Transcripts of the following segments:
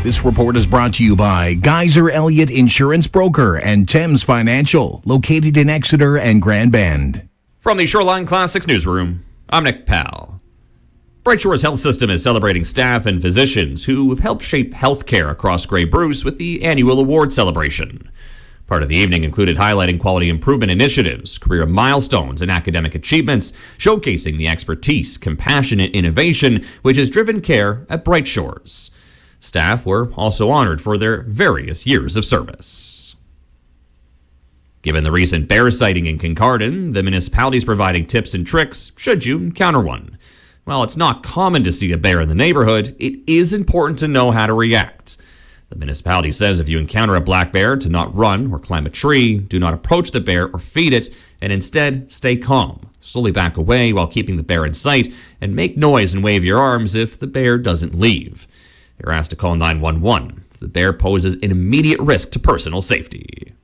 This report is brought to you by Geyser Elliott Insurance Broker and Thames Financial, located in Exeter and Grand Bend. From the Shoreline Classics newsroom, I'm Nick Powell. Bright Shores Health System is celebrating staff and physicians who have helped shape healthcare across Grey Bruce with the annual award celebration. Part of the evening included highlighting quality improvement initiatives, career milestones, and academic achievements, showcasing the expertise, compassion, and innovation which has driven care at Bright Shores. Staff were also honored for their various years of service. Given the recent bear sighting in Kincardine, the municipality is providing tips and tricks should you encounter one. While it's not common to see a bear in the neighborhood, it is important to know how to react. The municipality says if you encounter a black bear, to not run or climb a tree, do not approach the bear or feed it, and instead stay calm. Slowly back away while keeping the bear in sight, and make noise and wave your arms if the bear doesn't leave. You're asked to call 911 if the bear poses an immediate risk to personal safety.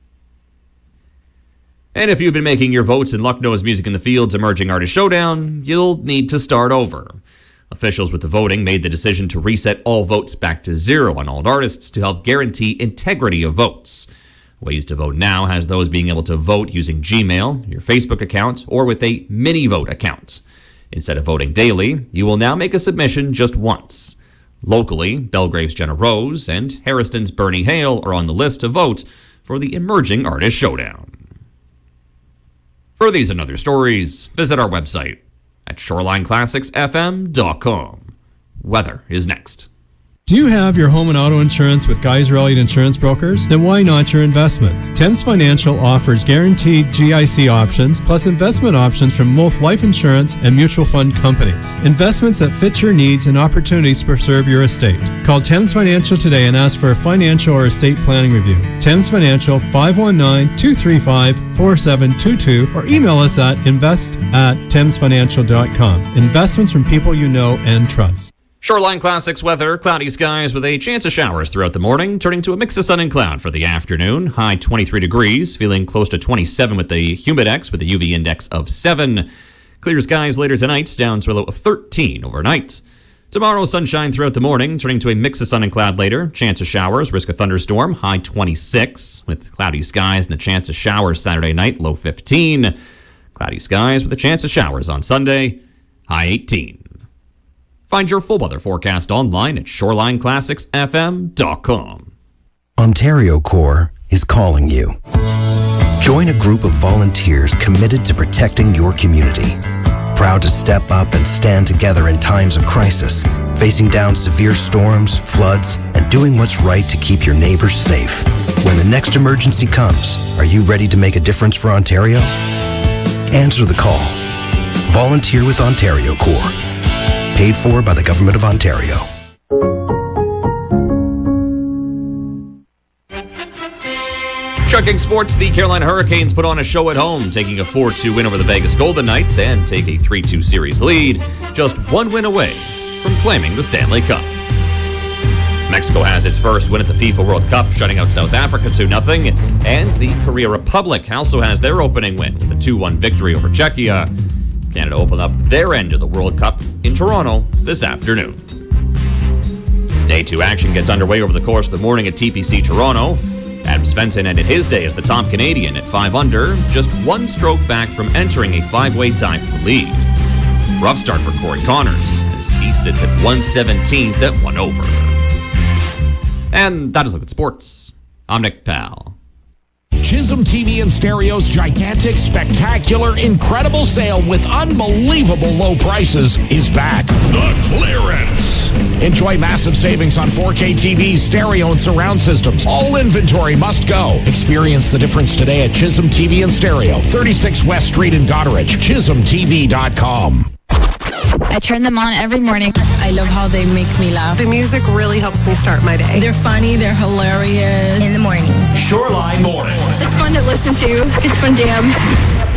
And if you've been making your votes in Lucknow's Music in the Fields Emerging Artist Showdown, you'll need to start over. Officials with the voting made the decision to reset all votes back to 0 on all artists to help guarantee integrity of votes. Ways to vote now has those being able to vote using Gmail, your Facebook account, or with a mini vote account. Instead of voting daily, you will now make a submission just once. Locally, Belgrave's Jenna Rose and Harriston's Bernie Hale are on the list to vote for the Emerging Artist Showdown. For these and other stories, visit our website at shorelineclassicsfm.com. Weather is next. Do you have your home and auto insurance with Geyser Elliott Insurance Brokers? Then why not your investments? Thames Financial offers guaranteed GIC options plus investment options from both life insurance and mutual fund companies. Investments that fit your needs and opportunities to preserve your estate. Call Thames Financial today and ask for a financial or estate planning review. Thames Financial 519-235-4722 or email us at invest@thamesfinancial.com. Investments from people you know and trust. Shoreline Classics weather, cloudy skies with a chance of showers throughout the morning, turning to a mix of sun and cloud for the afternoon. High 23 degrees, feeling close to 27 with the humidex with a UV index of 7. Clear skies later tonight, down to a low of 13 overnight. Tomorrow, sunshine throughout the morning, turning to a mix of sun and cloud later. Chance of showers, risk of thunderstorm, high 26 with cloudy skies and a chance of showers Saturday night, low 15. Cloudy skies with a chance of showers on Sunday, high 18. Find your full weather forecast online at shorelineclassicsfm.com. Ontario Corps is calling you. Join a group of volunteers committed to protecting your community. Proud to step up and stand together in times of crisis, facing down severe storms, floods, and doing what's right to keep your neighbors safe. When the next emergency comes, are you ready to make a difference for Ontario? Answer the call. Volunteer with Ontario Corps. Paid for by the Government of Ontario. Checking sports, the Carolina Hurricanes put on a show at home, taking a 4-2 win over the Vegas Golden Knights and take a 3-2 series lead, just one win away from claiming the Stanley Cup. Mexico has its first win at the FIFA World Cup, shutting out South Africa 2-0, and the Korea Republic also has their opening win with a 2-1 victory over Czechia. Canada opened up their end of the World Cup in Toronto this afternoon. Day 2 action gets underway over the course of the morning at TPC Toronto. Adam Svensson ended his day as the top Canadian at 5 under, just one stroke back from entering a 5-way tie for the lead. Rough start for Corey Connors, as he sits at 117th at 1 over. And that is Look at Sports. I'm Nick Powell. Chisholm TV and Stereo's gigantic, spectacular, incredible sale with unbelievable low prices is back. The clearance. Enjoy massive savings on 4K TVs, stereo, and surround systems. All inventory must go. Experience the difference today at Chisholm TV and Stereo, 36 West Street in Goderich, chisholmtv.com. I turn them on every morning. I love how they make me laugh. The music really helps me start my day. They're funny, they're hilarious. In the morning. Shoreline Mornings. It's fun to listen to. It's fun jam.